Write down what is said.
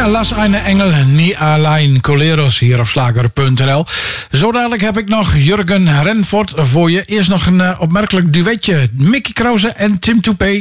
Las eine Engel, nie allein. Coleros hier op slager.nl. Zo dadelijk heb ik nog Jurgen Renfort voor je. Eerst nog een opmerkelijk duetje. Mickey Krause en Tim Toupé.